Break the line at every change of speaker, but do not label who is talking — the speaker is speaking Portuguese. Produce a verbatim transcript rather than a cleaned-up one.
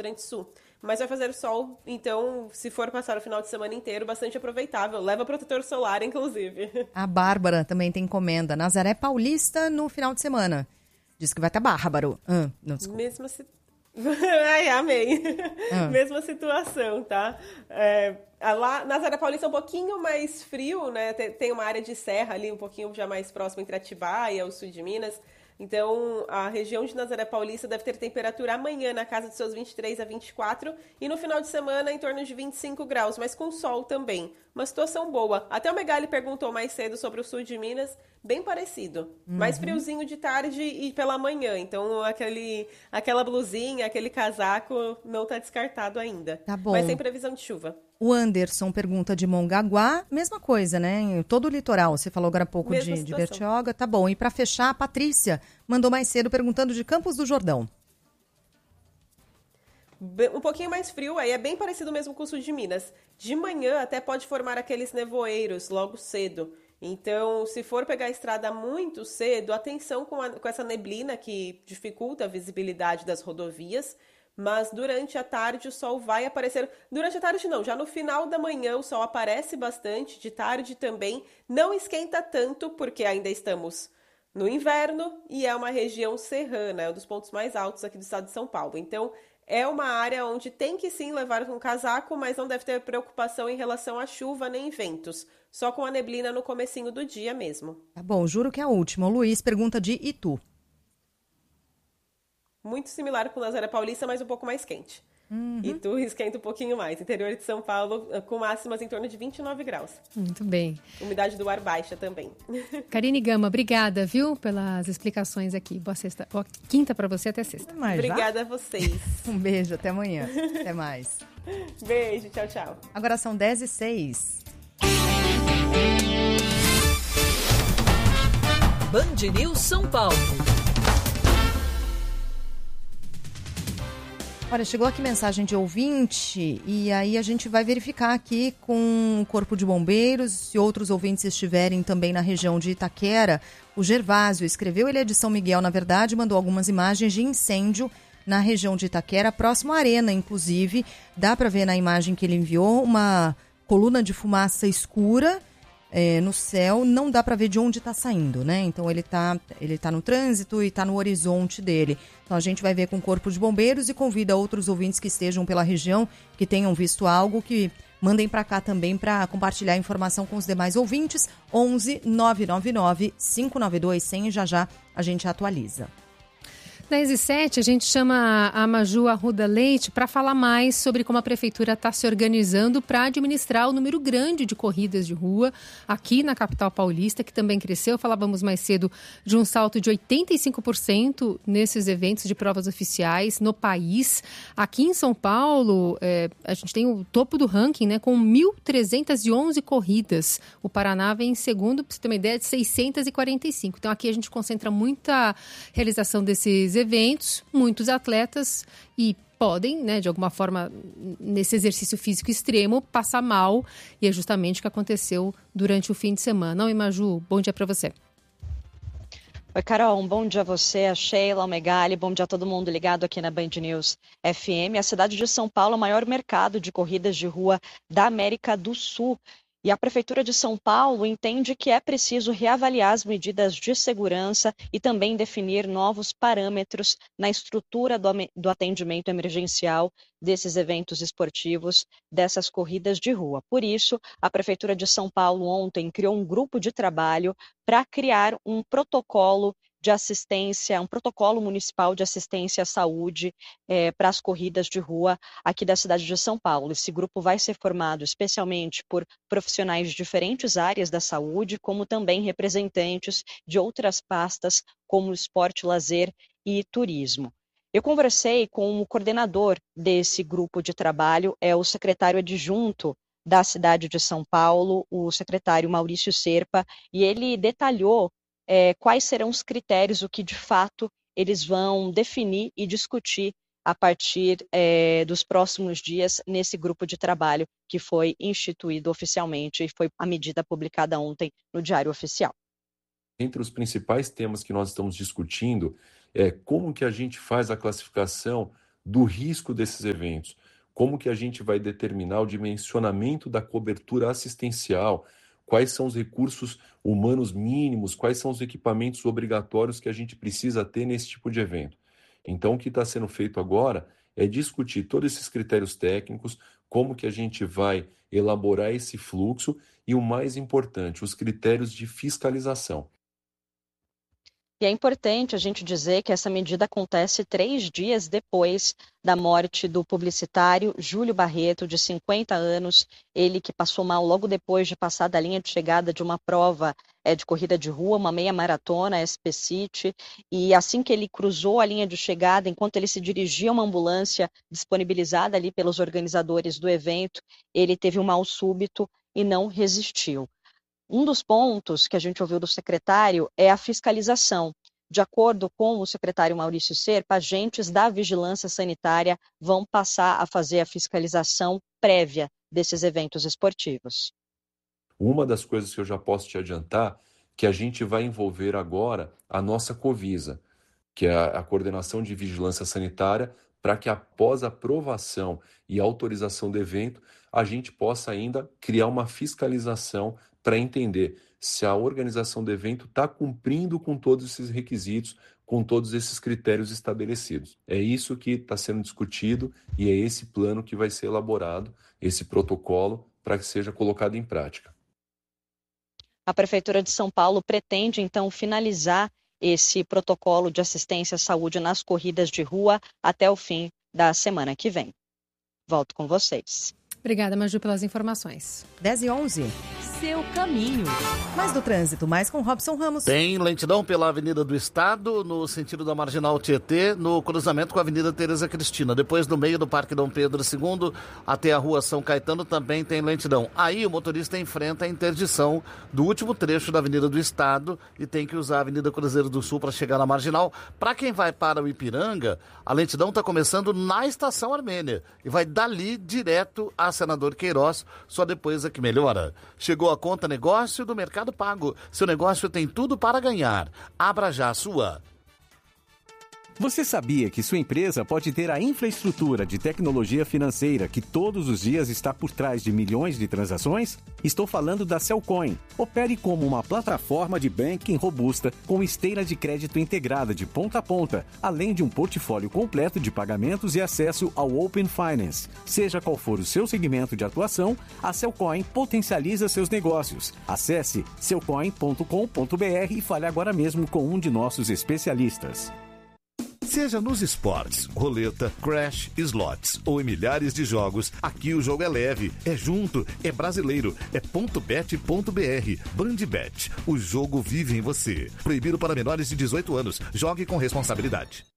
Grande do Sul. Mas vai fazer sol, então, se for passar o final de semana inteiro, bastante aproveitável. Leva protetor solar, inclusive.
A Bárbara também tem encomenda. Nazaré Paulista no final de semana. Diz que vai estar bárbaro. Ah, não, desculpa.
Mesma si... Ai, amei.
Ah.
Mesma situação, tá? É, lá, Nazaré Paulista é um pouquinho mais frio, né? Tem, tem uma área de serra ali, um pouquinho já mais próximo entre Atibaia, o sul de Minas. Então, a região de Nazaré Paulista deve ter temperatura amanhã na casa dos seus vinte e três a vinte e quatro e no final de semana em torno de vinte e cinco graus, mas com sol também. Uma situação boa. Até o Megali perguntou mais cedo sobre o sul de Minas, bem parecido. Uhum. Mais friozinho de tarde e pela manhã. Então, aquele, aquela blusinha, aquele casaco não está descartado ainda.
Tá bom.
Mas sem previsão de chuva.
O Anderson pergunta de Mongaguá, mesma coisa, né? Em todo o litoral. Você falou agora há pouco de, de Bertioga, tá bom. E para fechar, a Patrícia mandou mais cedo perguntando de Campos do Jordão.
Um pouquinho mais frio, aí é bem parecido mesmo com o sul de Minas. De manhã até pode formar aqueles nevoeiros logo cedo. Então, se for pegar a estrada muito cedo, atenção com, a, com essa neblina que dificulta a visibilidade das rodovias. Mas durante a tarde o sol vai aparecer. Durante a tarde não, já no final da manhã o sol aparece bastante, de tarde também. Não esquenta tanto, porque ainda estamos no inverno e é uma região serrana, é um dos pontos mais altos aqui do estado de São Paulo. Então, é uma área onde tem que sim levar um casaco, mas não deve ter preocupação em relação à chuva nem ventos. Só com a neblina no comecinho do dia mesmo.
Tá bom, juro que é a última. O Luiz pergunta de Itu.
Muito similar com Nazaré Paulista, mas um pouco mais quente. Uhum. Itu esquenta um pouquinho mais. Interior de São Paulo, com máximas em torno de vinte e nove graus.
Muito bem.
Umidade do ar baixa também.
Karine Gama, obrigada, viu, pelas explicações aqui. Boa sexta. Boa quinta para você, até sexta.
Mais, obrigada já? A vocês.
Um beijo, até amanhã. Até mais.
Beijo, tchau, tchau.
Agora são dez e seis.
Band News São Paulo.
Olha, chegou aqui mensagem de ouvinte e aí a gente vai verificar aqui com o Corpo de Bombeiros, se outros ouvintes estiverem também na região de Itaquera. O Gervásio escreveu, ele é de São Miguel, na verdade, mandou algumas imagens de incêndio na região de Itaquera, próximo à arena, inclusive. Dá para ver na imagem que ele enviou uma coluna de fumaça escura é, no céu, não dá para ver de onde está saindo, né? Então ele está ele tá no trânsito e está no horizonte dele. Então a gente vai ver com o Corpo de Bombeiros e convida outros ouvintes que estejam pela região, que tenham visto algo, que mandem para cá também para compartilhar informação com os demais ouvintes. onze nove nove nove cinco nove dois cem, já já a gente atualiza.
dez e sete, a gente chama a Maju Arruda Leite para falar mais sobre como a Prefeitura está se organizando para administrar o número grande de corridas de rua aqui na capital paulista, que também cresceu. Falávamos mais cedo de um salto de oitenta e cinco por cento nesses eventos de provas oficiais no país. Aqui em São Paulo, é, a gente tem o topo do ranking, né, com mil trezentas e onze corridas. O Paraná vem em segundo, para você ter uma ideia, de seiscentas e quarenta e cinco. Então aqui a gente concentra muita realização desses eventos, muitos atletas e podem, né, de alguma forma, nesse exercício físico extremo, passar mal, e é justamente o que aconteceu durante o fim de semana. Oi, Maju, bom dia para você.
Oi, Carol, um bom dia a você, a Sheila, o Megali, bom dia a todo mundo ligado aqui na Band News F M. A cidade de São Paulo é o maior mercado de corridas de rua da América do Sul. E a Prefeitura de São Paulo entende que é preciso reavaliar as medidas de segurança e também definir novos parâmetros na estrutura do, do atendimento emergencial desses eventos esportivos, dessas corridas de rua. Por isso, a Prefeitura de São Paulo ontem criou um grupo de trabalho para criar um protocolo de assistência, um protocolo municipal de assistência à saúde é, para as corridas de rua aqui da cidade de São Paulo. Esse grupo vai ser formado especialmente por profissionais de diferentes áreas da saúde, como também representantes de outras pastas, como esporte, lazer e turismo. Eu conversei com o coordenador desse grupo de trabalho, é o secretário adjunto da cidade de São Paulo, o secretário Maurício Serpa, e ele detalhou É, quais serão os critérios, o que de fato eles vão definir e discutir a partir é, dos próximos dias nesse grupo de trabalho que foi instituído oficialmente e foi a medida publicada ontem no Diário Oficial.
Entre os principais temas que nós estamos discutindo é como que a gente faz a classificação do risco desses eventos, como que a gente vai determinar o dimensionamento da cobertura assistencial, quais são os recursos humanos mínimos, quais são os equipamentos obrigatórios que a gente precisa ter nesse tipo de evento. Então, o que está sendo feito agora é discutir todos esses critérios técnicos, como que a gente vai elaborar esse fluxo e, o mais importante, os critérios de fiscalização.
E é importante a gente dizer que essa medida acontece três dias depois da morte do publicitário Júlio Barreto, de cinquenta anos, ele que passou mal logo depois de passar da linha de chegada de uma prova é, de corrida de rua, uma meia maratona, S P City, e assim que ele cruzou a linha de chegada, enquanto ele se dirigia a uma ambulância disponibilizada ali pelos organizadores do evento, ele teve um mal súbito e não resistiu. Um dos pontos que a gente ouviu do secretário é a fiscalização. De acordo com o secretário Maurício Serpa, agentes da Vigilância Sanitária vão passar a fazer a fiscalização prévia desses eventos esportivos.
Uma das coisas que eu já posso te adiantar, que a gente vai envolver agora a nossa Covisa, que é a Coordenação de Vigilância Sanitária, para que após a aprovação e autorização do evento, a gente possa ainda criar uma fiscalização para entender se a organização do evento está cumprindo com todos esses requisitos, com todos esses critérios estabelecidos. É isso que está sendo discutido e é esse plano que vai ser elaborado, esse protocolo, para que seja colocado em prática.
A Prefeitura de São Paulo pretende, então, finalizar esse protocolo de assistência à saúde nas corridas de rua até o fim da semana que vem. Volto com vocês.
Obrigada, Maju, pelas informações.
dez e onze.
Seu caminho.
Mais do trânsito, mais com Robson Ramos.
Tem lentidão pela Avenida do Estado, no sentido da Marginal Tietê, no cruzamento com a Avenida Tereza Cristina. Depois, no meio do Parque Dom Pedro segundo, até a Rua São Caetano, também tem lentidão. Aí o motorista enfrenta a interdição do último trecho da Avenida do Estado e tem que usar a Avenida Cruzeiro do Sul para chegar na Marginal. Para quem vai para o Ipiranga, a lentidão está começando na Estação Armênia e vai dali direto a Senador Queiroz, só depois é que melhora. Chegou a conta negócio do Mercado Pago. Seu negócio tem tudo para ganhar. Abra já a sua.
Você sabia que sua empresa pode ter a infraestrutura de tecnologia financeira que todos os dias está por trás de milhões de transações? Estou falando da Cellcoin. Opere como uma plataforma de banking robusta com esteira de crédito integrada de ponta a ponta, além de um portfólio completo de pagamentos e acesso ao Open Finance. Seja qual for o seu segmento de atuação, a Cellcoin potencializa seus negócios. Acesse cellcoin ponto com ponto b r e fale agora mesmo com um de nossos especialistas.
Seja nos esportes, roleta, crash, slots ou em milhares de jogos, aqui o jogo é leve, é junto, é brasileiro, é ponto bet ponto b r. Bandbet, o jogo vive em você. Proibido para menores de dezoito anos. Jogue com responsabilidade.